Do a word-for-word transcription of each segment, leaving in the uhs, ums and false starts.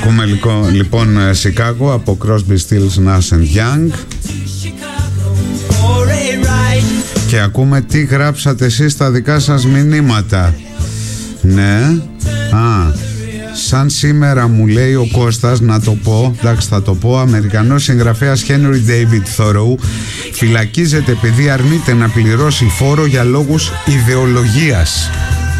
Ακούμε λοιπόν Chicago από Crosby, Stills, Nash and Young. Και ακούμε τι γράψατε εσείς στα δικά σας μηνύματα. Ναι. Α, σαν σήμερα μου λέει ο Κώστας, να το πω, εντάξει θα το πω, Αμερικανός συγγραφέας Henry David Thoreau φυλακίζεται επειδή αρνείται να πληρώσει φόρο για λόγους ιδεολογίας.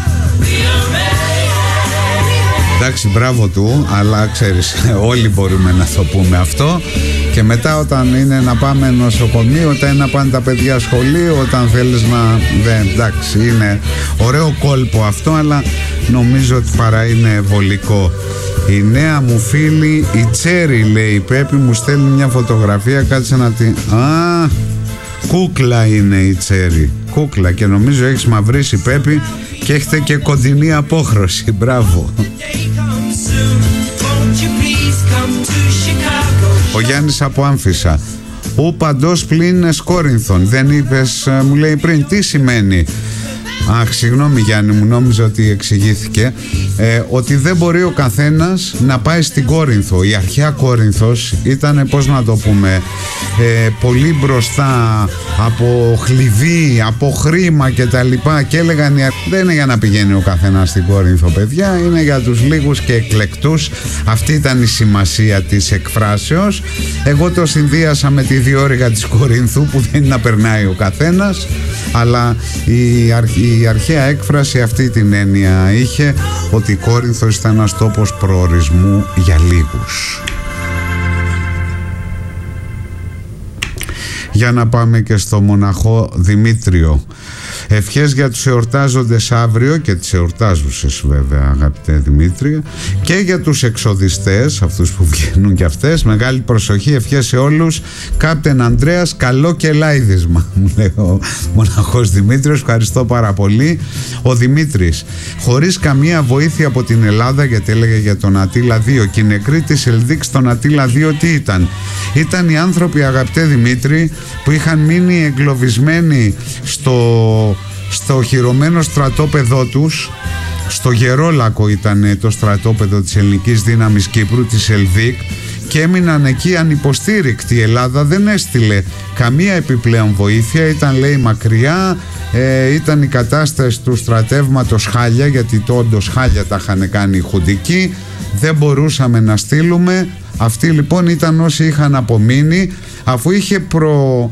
Εντάξει, μπράβο του, αλλά ξέρεις, όλοι μπορούμε να το πούμε αυτό. Και μετά όταν είναι να πάμε νοσοκομείο, όταν είναι να πάνε τα παιδιά σχολείο, όταν θέλεις να... Δεν, εντάξει, είναι ωραίο κόλπο αυτό, αλλά νομίζω ότι παρά είναι βολικό. Η νέα μου φίλη, η Τσέρι, λέει η Πέπη, μου στέλνει μια φωτογραφία, κάτσε να την... Α, κούκλα είναι η Τσέρι, κούκλα, και νομίζω έχεις μαυρίσει, Πέπη, και έχετε και κοντινή απόχρωση. Μπράβο. Ο Γιάννης από Άμφισσα. Ο παντός πλην Σκόρινθον. Δεν είπες, μου λέει πριν, τι σημαίνει? Αχ, συγγνώμη Γιάννη μου, νόμιζα ότι εξηγήθηκε. ε, Ότι δεν μπορεί ο καθένας να πάει στην Κόρινθο. Η αρχαία Κόρινθος ήταν, πώς να το πούμε, ε, πολύ μπροστά από χλειδί, από χρήμα και τα λοιπά. Και έλεγαν, δεν είναι για να πηγαίνει ο καθένας στην Κόρινθο, παιδιά, είναι για τους λίγους και εκλεκτούς. Αυτή ήταν η σημασία της εκφράσεως. Εγώ το συνδύασα με τη διόρυγα της Κορίνθου, που δεν είναι να περνάει ο καθένας, αλλά η, αρχ... η αρχαία έκφραση αυτή την έννοια είχε, ότι η Κόρινθος ήταν ένας τόπος προορισμού για λίγους. Για να πάμε και στο μοναχό Δημήτριο. Ευχές για τους εορτάζοντες αύριο και τις εορτάζουσες βέβαια, αγαπητέ Δημήτρια, και για τους εξοδιστές, αυτούς που βγαίνουν και αυτές. Μεγάλη προσοχή, ευχές σε όλους. Κάπτεν Ανδρέας, καλό και λάιδισμα, μου λέει ο μοναχός Δημήτριος. Ευχαριστώ πάρα πολύ. Ο Δημήτρης, χωρίς καμία βοήθεια από την Ελλάδα, γιατί έλεγε για τον Ατήλα δύο, και οι νεκροί της Ελδίκ στον Ατήλα δύο τι ήταν? Ήταν οι άνθρωποι, αγαπητέ Δημήτρη, που είχαν μείνει εγκλωβισμένοι στο στο οχυρωμένο στρατόπεδό τους, στο Γερόλακο ήταν το στρατόπεδο της ελληνικής δύναμης Κύπρου, της Ελδίκ, και έμειναν εκεί ανυποστήρικτοι. Η Ελλάδα δεν έστειλε καμία επιπλέον βοήθεια, ήταν, λέει, μακριά, ε, ήταν η κατάσταση του στρατεύματος χάλια, γιατί το όντως χάλια τα είχαν κάνει οι χουντικοί, δεν μπορούσαμε να στείλουμε. Αυτοί λοιπόν ήταν όσοι είχαν απομείνει, αφού είχε προ...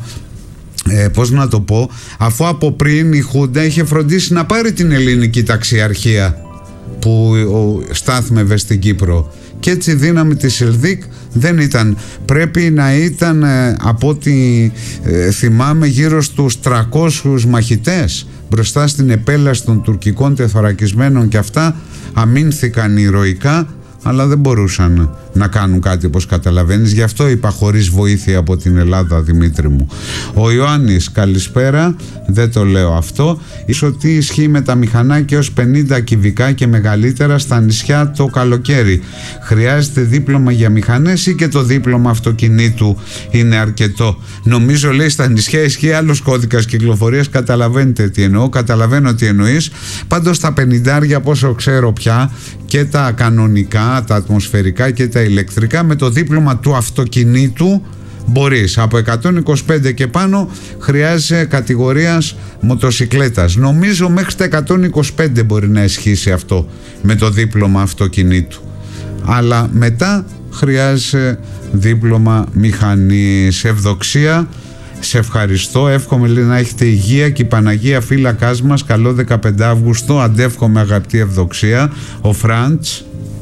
Ε, πώς να το πω, αφού από πριν η Χούντα είχε φροντίσει να πάρει την ελληνική ταξιαρχία που στάθμευε στην Κύπρο, και έτσι η δύναμη της Ελδίκ δεν ήταν, πρέπει να ήταν ε, από ό,τι ε, θυμάμαι γύρω στους τριακόσιους μαχητές μπροστά στην επέλαση των τουρκικών τεθωρακισμένων, και αυτά αμήνθηκαν ηρωικά, αλλά δεν μπορούσαν να κάνουν κάτι, όπως καταλαβαίνεις. Γι' αυτό είπα χωρίς βοήθεια από την Ελλάδα, Δημήτρη μου. Ο Ιωάννης, καλησπέρα. Δεν το λέω αυτό. Ίσως τι ισχύει με τα μηχανάκια ως πενήντα κυβικά και μεγαλύτερα στα νησιά το καλοκαίρι? Χρειάζεται δίπλωμα για μηχανές ή και το δίπλωμα αυτοκινήτου είναι αρκετό? Νομίζω, λέει, στα νησιά ισχύει άλλος κώδικας κυκλοφορίας. Καταλαβαίνετε τι εννοώ, καταλαβαίνω τι εννοείς. Πάντως τα πενηντάρια, πόσο ξέρω πια, και τα κανονικά, τα ατμοσφαιρικά και τα ηλεκτρικά, με το δίπλωμα του αυτοκινήτου μπορείς. Από εκατόν είκοσι πέντε και πάνω χρειάζεσαι κατηγορίας μοτοσικλέτας. Νομίζω μέχρι τα εκατόν είκοσι πέντε μπορεί να ισχύσει αυτό με το δίπλωμα αυτοκινήτου, αλλά μετά χρειάζεσαι δίπλωμα μηχανής. Ευδοξία, σε ευχαριστώ. Εύχομαι, λέει, να έχετε υγεία και η Παναγία φύλακάς μας. Καλό δεκαπέντε Αυγούστου. Αντεύχομαι, αγαπητή Ευδοξία. Ο Φραντς.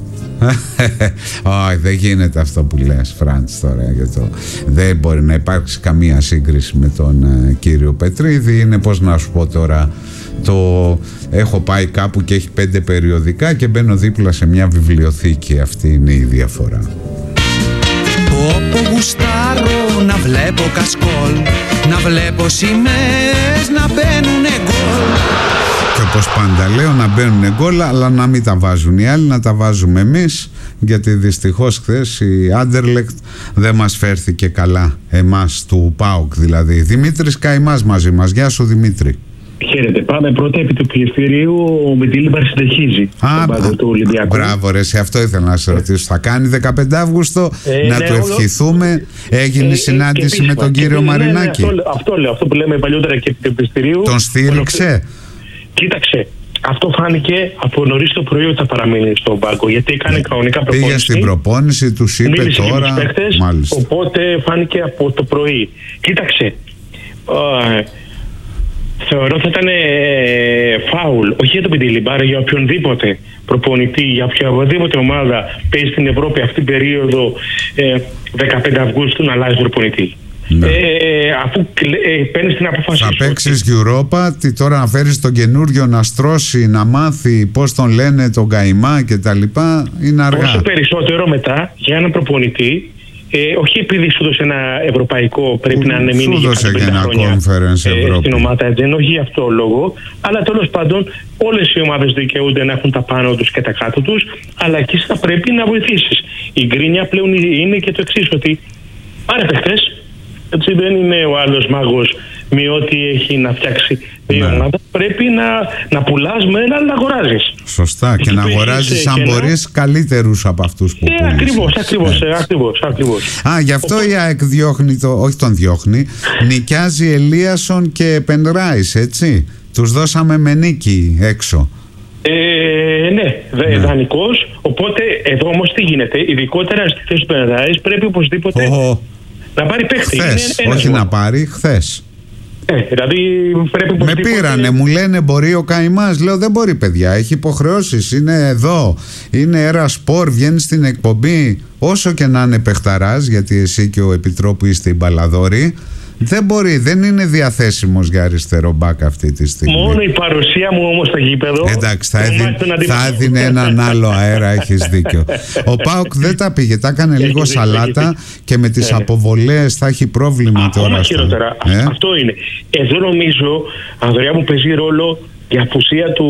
Όχι, δεν γίνεται αυτό που λες, Φραντς, τώρα. Το... δεν μπορεί να υπάρξει καμία σύγκριση με τον uh, κύριο Πετρίδη. Είναι, πώς να σου πω τώρα, το έχω πάει κάπου και έχει πέντε περιοδικά και μπαίνω δίπλα σε μια βιβλιοθήκη. Αυτή είναι η διαφορά. Όπου γουστάρω να βλέπω κασκόλ, να βλέπω σημαίες να μπαίνουνε γκολ. Και όπως πάντα λέω, να μπαίνουνε γκολ, αλλά να μην τα βάζουν οι άλλοι, να τα βάζουμε εμείς, γιατί δυστυχώς χθες η Άντερλεκτ δεν μας φέρθηκε καλά, εμάς του ΠΑΟΚ δηλαδή. Δημήτρης Καημάς μαζί μας. Γεια σου, Δημήτρη. Χαίρετε. Πάμε πρώτα επί του πιεστηρίου. Ο Μητύλιμπαρ συνεχίζει τον πάγκο του Ολυμπιακού. Μπράβο, ρε, σε αυτό ήθελα να σε ρωτήσω. Θα κάνει δεκαπέντε Αυγούστου, ε, να ναι, του ευχηθούμε. Έγινε ε, συνάντηση ε, με τον κύριο και, Μαρινάκη. Ναι, ναι, αυτό, αυτό λέω, αυτό που λέμε παλιότερα και επί του πιεστηρίου. Τον στήριξε. Κοίταξε. Αυτό φάνηκε από νωρίς το πρωί ότι θα παραμείνει στον πάγκο. Γιατί έκανε κανονικά προπόνηση. Πήγε στην προπόνηση, του είπε τώρα. Και παίκτες, οπότε φάνηκε από το πρωί. Κοίταξε. Uh, θεωρώ θα ήταν ε, φάουλ, όχι για τον Μητύλιμπαρ, για οποιονδήποτε προπονητή, για οποιαδήποτε ομάδα παίζει στην Ευρώπη αυτή την περίοδο ε, δεκαπέντε Αυγούστου να αλλάζει προπονητή. Ναι. Ε, αφού ε, παίρνει την απόφαση. Θα παίξει Europa, τι τώρα να φέρει τον καινούριο να στρώσει, να μάθει πώς τον λένε τον καημά κτλ. Είναι αργά. Όσο περισσότερο μετά για έναν προπονητή. Ε, όχι επειδή σου δώσε ένα ευρωπαϊκό, πρέπει να ανεμείνει για ένα χρόνια ε, στην ομάδα, δεν όχι γι' αυτό λόγο, αλλά τέλος πάντων όλες οι ομάδες δικαιούνται να έχουν τα πάνω τους και τα κάτω τους, αλλά εκεί θα πρέπει να βοηθήσεις. Η γκρίνια πλέον είναι και το εξής, ότι πάρε παιχτές, έτσι δεν είναι ο άλλος μάγος με ό,τι έχει να φτιάξει η ναι. ομάδα. Πρέπει να, να πουλάς με ένα, να αγοράζεις. Σωστά, και να αγοράζεις αν μπορείς καλύτερους από αυτούς που ε, πουλήσεις. Ακριβώς, ακριβώς, ε. ακριβώς, ακριβώς. Α, γι' αυτό η ΑΕΚ διώχνει, το, όχι τον διώχνει, νοικιάζει Ελίασον και Πενράις, έτσι. Τους δώσαμε με νίκη έξω. Ε, ναι, ναι. δανεικός. Οπότε εδώ όμως τι γίνεται, ειδικότερα στη θέση του Πενράις πρέπει οπωσδήποτε oh. να πάρει παίχτη. Χθες, όχι να πάρει, χθες. Ε, δηλαδή πρέπει με πήρανε, μου λένε μπορεί ο καημάς. Λέω δεν μπορεί παιδιά, έχει υποχρεώσεις. Είναι εδώ, είναι Έρα Σπορ, βγαίνει στην εκπομπή. Όσο και να είναι παιχταράς, γιατί εσύ και ο Επιτρόπου είστε οι μπαλαδόροι, δεν μπορεί, δεν είναι διαθέσιμος για αριστερό μπακ αυτή τη στιγμή. Μόνο η παρουσία μου όμως στο γήπεδο. Εντάξει, θα, έδι, θα έδινε έναν άλλο αέρα, έχεις δίκιο. Ο ΠΑΟΚ δεν τα πήγε, τα έκανε λίγο έχει σαλάτα δίκιο. Και με τις ε. αποβολές θα έχει πρόβλημα Α, τώρα. Χειρότερα. Ε? Αυτό είναι. Εδώ νομίζω, Ανδρέα μου, παίζει ρόλο η απουσία του.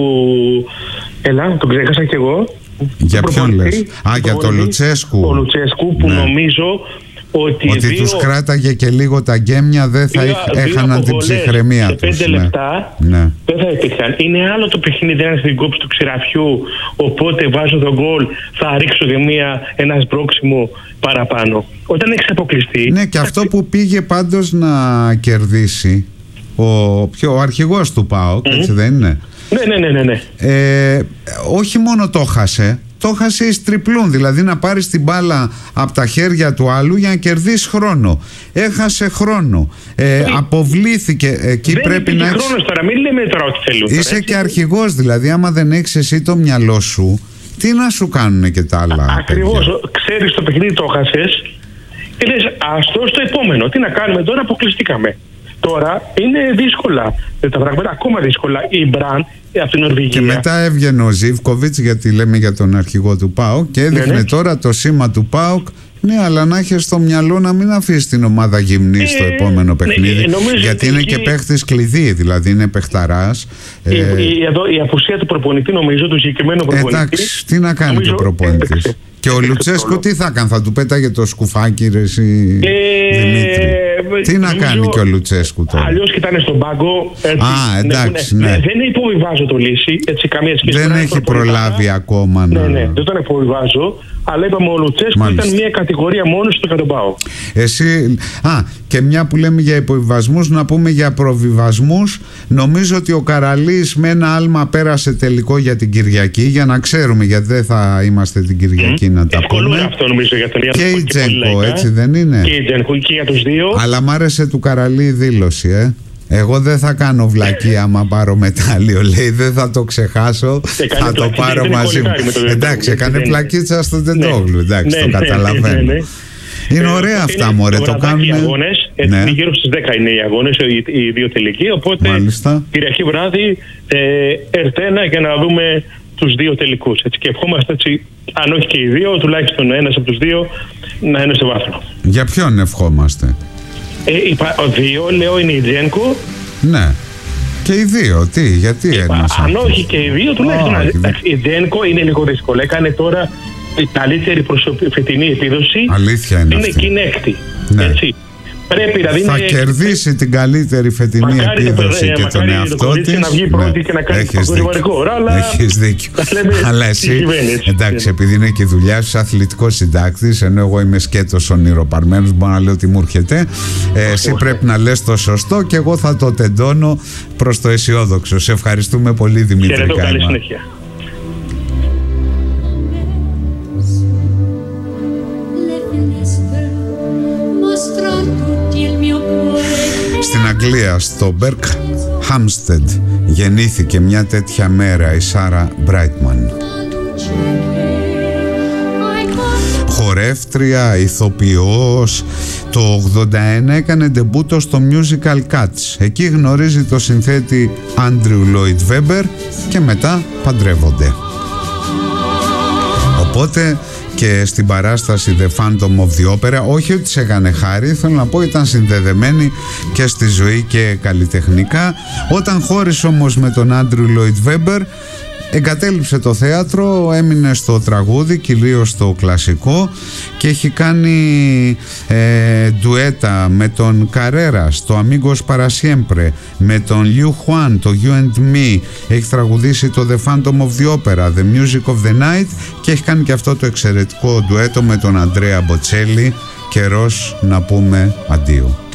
Ελά, τον ξέχασα κι εγώ. Για ποιον λες? Α, για τον Λουτσέσκου. Ο Λουτσέσκου που ναι. νομίζω. Ότι, ότι δύο, τους κράταγε και λίγο τα γκέμια, δεν θα δύο, έχαναν δύο την ψυχραιμία τους. Σε πέντε λεπτά ναι. δεν θα υπήρχαν. Είναι άλλο το παιχνίδι να στην κόψη του ξηραφιού, οπότε βάζω τον γκολ, θα ρίξω και μία, ένα σμπρόξιμο παραπάνω. Όταν έχεις αποκλειστεί. Ναι, και αυτό που πήγε πάντως να κερδίσει ο, πιο, ο αρχηγός του ΠΑΟΚ, mm-hmm. έτσι δεν είναι? Ναι, ναι, ναι, ναι, ναι. Ε, όχι μόνο το χάσε. Το έχασε εις τριπλούν, δηλαδή να πάρεις την μπάλα από τα χέρια του άλλου για να κερδίσεις χρόνο. Έχασε χρόνο. Ε, αποβλήθηκε. Εκεί δεν πρέπει να έχεις... χρόνος τώρα, μην λέμε τώρα ό,τι θέλουν. Είσαι τώρα, και αρχηγός, δηλαδή άμα δεν έχεις εσύ το μυαλό σου, τι να σου κάνουν και τα άλλα. Ακριβώς, ξέρεις το παιχνίδι το έχασες και λες αστό στο επόμενο. Τι να κάνουμε τώρα, αποκλειστήκαμε. Τώρα είναι δύσκολα τα πράγματα, ακόμα δύσκολα. Η Μπραν από την Νορβηγία. Και μετά έβγαινε ο Ζίβκοβιτς, γιατί λέμε για τον αρχηγό του ΠΑΟΚ, και έδειχνε ναι, ναι. τώρα το σήμα του ΠΑΟΚ. Ναι, αλλά να έχει στο μυαλό να μην αφήσει την ομάδα γυμνή ε, στο επόμενο παιχνίδι. Ναι, γιατί είναι εκεί... και παίχτης κλειδί, δηλαδή είναι παιχταράς. Η, ε... η, εδώ, η απουσία του προπονητή, νομίζω, του συγκεκριμένου προπονητή. Εντάξει, τι να κάνει νομίζω, ο προπονητής. Και ο Λουτσέσκο τι θα έκανε, θα του πέταγε το σκουφάκι, ρε εσύ, ε, Δημήτρη. Τι νομίζω, να κάνει και ο Λουτσέσκου τώρα. Αλλιώς κοιτάνε στον πάγκο. Έτσι, Α, εντάξει, ναι. ναι. Δεν υποβιβάζω το λύση, έτσι καμία σχέση. Δεν έχει προλάβει ακόμα να... Ναι, ναι, δεν τον υποβιβάζω. Αλλά είπαμε ο Λουτσέσκου Μάλιστα. ήταν μια κατηγορία μόνο στο κατομπάω. Εσύ, α, και μια που λέμε για υποβιβασμούς, να πούμε για προβιβασμούς. Νομίζω ότι ο Καραλής με ένα άλμα πέρασε τελικό για την Κυριακή, για να ξέρουμε, γιατί δεν θα είμαστε την Κυριακή mm. να τα πούμε. Αυτό νομίζω για τον και η Τζένκο, έτσι δεν είναι? Και η Τζένκο και για τους δύο. Αλλά μ' άρεσε του Καραλή η δήλωση, ε. Εγώ δεν θα κάνω βλακία άμα πάρω μετάλλιο, λέει, δεν θα το ξεχάσω, θα το πάρω μαζί μου. Εντάξει, έκανε πλακίτσα στο Τεντόγλου, εντάξει, το καταλαβαίνω. Είναι ωραία αυτά, μωρέ, το κάνουν. Οι αγώνες, ναι. γύρω στις δέκα είναι οι αγώνες, οι δύο τελικοί, οπότε Κυριακή βράδυ έρθει ένα για να δούμε τους δύο τελικούς. Έτσι, και ευχόμαστε, έτσι, αν όχι και οι δύο, τουλάχιστον ένας από τους δύο να είναι στο βάθρο. Για ποιον ευχόμαστε? Ε, ο δύο, λέω, είναι η Τζένκο. Ναι. Και οι δύο, τι, γιατί ε, ένας αν όχι και οι δύο, τουλάχιστον. Oh, η Τζένκο είναι λίγο δύσκολο. Έκανε τώρα η καλύτερη προσωπη... φετινή επίδοση. Αλήθεια είναι. Είναι κοινέκτη. Ναι. Έτσι. Πρέπει, δηλαδή, θα είναι... κερδίσει την καλύτερη φετινή επίδοση και τον εαυτό της. Να βγει πρώτη και να κάνει παγκοσμιουργικό ρόλο. Έχεις δίκιο. Αλλά εσύ, εντάξει, επειδή είναι και η δουλειά σου αθλητικός συντάκτης, ενώ εγώ είμαι σκέτος ονειροπαρμένος, μπορώ να λέω τι μου έρχεται. Ε, εσύ πρέπει να λες το σωστό και εγώ θα το τεντώνω προς το αισιόδοξο. Σε ευχαριστούμε πολύ, Δημήτρη. Χαίρετο, καλή συνέχεια. Στην Αγγλία, στο Μπέρκ Χάμστεντ, γεννήθηκε μια τέτοια μέρα η Σάρα Μπράιτμαν. Χορεύτρια, ηθοποιός, το ογδόντα ένα έκανε ντεμπούτο στο musical Cats. Εκεί γνωρίζει το συνθέτη Άντριου Λόιτ Βέμπερ και μετά παντρεύονται. Οπότε και στην παράσταση The Phantom of the Opera, όχι ότι σε έκανε χάρη, θέλω να πω ήταν συνδεδεμένη και στη ζωή και καλλιτεχνικά. Όταν χώρισε όμως με τον Άντριου Λόιτ Βέμπερ, εγκατέλειψε το θέατρο, έμεινε στο τραγούδι, κυρίως στο κλασικό, και έχει κάνει ε, ντουέτα με τον Καρέρα στο Amigos para Siempre, με τον Liu Huan, το You and Me, έχει τραγουδήσει το The Phantom of the Opera, The Music of the Night, και έχει κάνει και αυτό το εξαιρετικό ντουέτο με τον Αντρέα Μποτσέλη, Καιρός να πούμε αντίο.